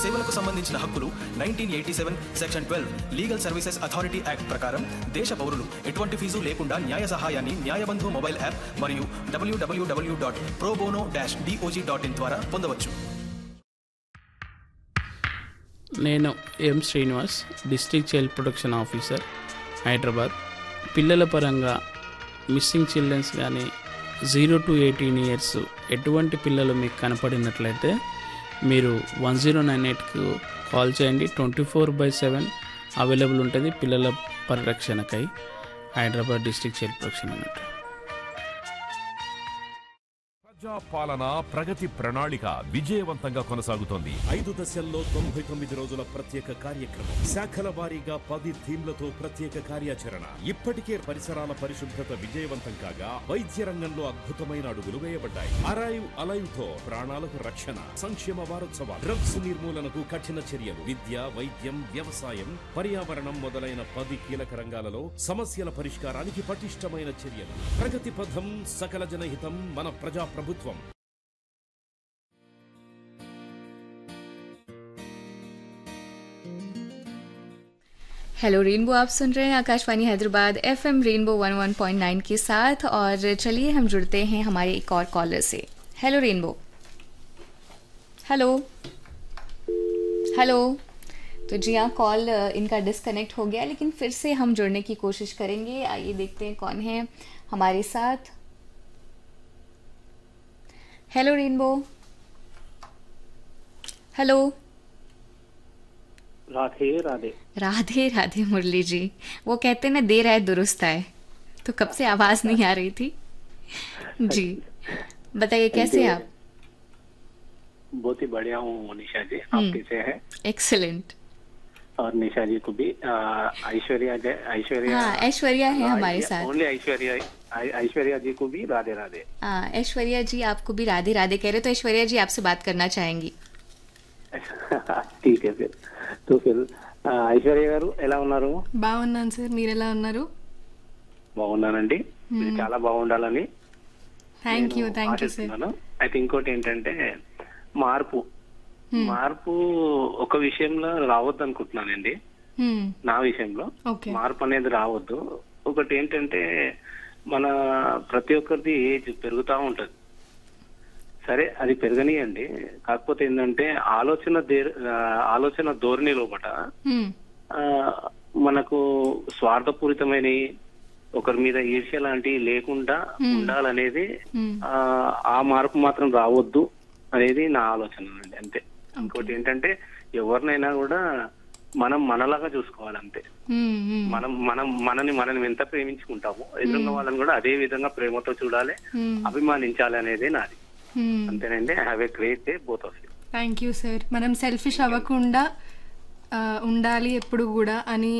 సేవలకు సంబంధించిన హక్కులు 1987 section 12 legal services authority act ప్రకారం దేశ పౌరులు ఎటువంటి ఫీజు లేకుండా న్యాయ సహాయాన్ని న్యాయబంధు మొబైల్ యాప్ మరియు www.probono-dog.in ద్వారా పొందవచ్చు. నేను ఎం Srinivas, district child protection officer, Hyderabad. పిల్లల పరంగా మిస్సింగ్ చిల్డ్రన్స్ కానీ 0 to 18 ఇయర్స్ ఎటువంటి పిల్లలు మీకు కనపడినట్లయితే మీరు 1098కు కాల్ చేయండి. 24/7 అవైలబుల్ ఉంటుంది పిల్లల పరిరక్షణకై. హైదరాబాద్ డిస్ట్రిక్ట్ చైల్డ్ ప్రొటెక్షన్ అన్నట్టు. పాలన ప్రగతి ప్రణాళిక విజయవంతంగా కొనసాగుతోంది. 5 దశల్లో 99 రోజుల ప్రత్యేక కార్యక్రమం, శాఖల వారీగా 10 థీమ్లతో ప్రత్యేక కార్యాచరణ. ఇప్పటికే పరిసరాల పరిశుభ్రత విజయవంతం కాగా వైద్య రంగంలో అద్భుతమైన అడుగులు వేయబడ్డాయి. అరైవ్ అలైవ్ తో ప్రాణాలకు రక్షణ. సంక్షేమ వారోత్సవాలు, డ్రగ్స్ నిర్మూలనకు కఠిన చర్యలు, విద్య, వైద్యం, వ్యవసాయం, పర్యావరణం మొదలైన 10 కీలక రంగాలలో సమస్యల పరిష్కారానికి పటిష్టమైన చర్యలు. ప్రగతి పథం, సకల జనహితం, మన ప్రజా ప్రభుత్వం. हेलो रेनबो, आप सुन रहे हैं आकाशवाणी हैदराबाद एफएम रेनबो 101.9 के साथ। और चलिए हम जुड़ते हैं हमारे एक और कॉलर से। Hello rainbow, hello hello. तो जी हाँ, कॉल इनका डिस्कनेक्ट हो गया, लेकिन फिर से हम जुड़ने की कोशिश करेंगे। आइए देखते हैं कौन है हमारे साथ। Hello rainbow, hello. Radhe Radhe Radhe Radhe मुरली जी। वो कहते हैं ना, देर आए दुरुस्त आए, तो कब से आवाज नहीं आ रही थी जी। बताइए कैसे हैं आप? बहुत ही बढ़िया हूँ निशा जी, आप कैसे हैं? एक्सीलेंट। और निशा जी को भी ऐश्वर्या हाँ, ऐश्वर्या है हमारे साथ। ओनली ऐश्वर्या जी को भी राधे राधे। हाँ, ऐश्वर्या जी आपको भी राधे राधे कह रहे, तो ऐश्वर्या जी आपसे बात करना चाहेंगी। ठीक है फिर। तो फिर ఐశ్వర్య గారు ఎలా ఉన్నారు? బాగున్నాను సార్, మీరు ఎలా ఉన్నారు? బాగున్నానండి. మీరు చాలా బాగుండాలని థ్యాంక్ యూ సార్. అయితే ఇంకోటి ఏంటంటే, మార్పు ఒక విషయంలో రావద్దు అనుకుంటున్నానండి. నా విషయంలో మార్పు అనేది రావద్దు. ఒకటి ఏంటంటే, మన ప్రతి ఒక్కరిది ఏజ్ పెరుగుతూ ఉంటది. సరే, అది పెరగనియండి. కాకపోతే ఏంటంటే, ఆలోచన ధోరణి లోపట మనకు స్వార్థపూరితమైన ఒకరి మీద ఈర్ష్య లాంటివి లేకుండా ఉండాలనేది, ఆ మార్పు మాత్రం రావద్దు అనేది నా ఆలోచన అండి, అంతే. ఇంకోటి ఏంటంటే, ఎవరినైనా కూడా మనం మనలాగా చూసుకోవాలి, అంతే. మనని ఎంత ప్రేమించుకుంటామో ఎదురున్న వాళ్ళని కూడా అదే విధంగా ప్రేమతో చూడాలి, అభిమానించాలి అనేది నాది, అంతేనండి. Have a great day both of you. Thank you sir. మనం సెల్ఫిష్ అవ్వకుండా ఉండాలి ఎప్పుడు కూడా అని